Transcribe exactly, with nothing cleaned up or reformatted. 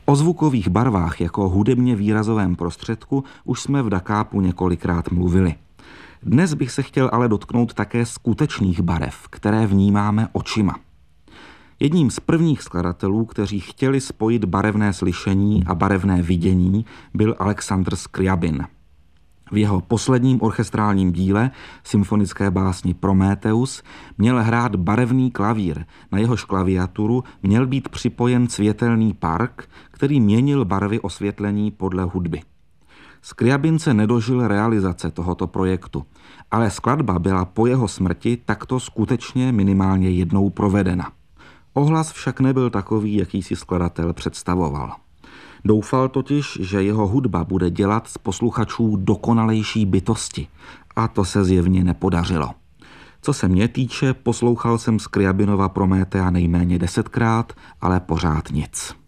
O zvukových barvách jako hudebně výrazovém prostředku už jsme v Da Capu několikrát mluvili. Dnes bych se chtěl ale dotknout také skutečných barev, které vnímáme očima. Jedním z prvních skladatelů, kteří chtěli spojit barevné slyšení a barevné vidění, byl Alexandr Scriabin. V jeho posledním orchestrálním díle, symfonické básni Prometheus, měl hrát barevný klavír. Na jehož klaviaturu měl být připojen světelný park, který měnil barvy osvětlení podle hudby. Scriabin se nedožil realizace tohoto projektu, ale skladba byla po jeho smrti takto skutečně minimálně jednou provedena. Ohlas však nebyl takový, jaký si skladatel představoval. Doufal totiž, že jeho hudba bude dělat z posluchačů dokonalejší bytosti, a to se zjevně nepodařilo. Co se mě týče, poslouchal jsem Scriabinova Prométea nejméně desetkrát, ale pořád nic.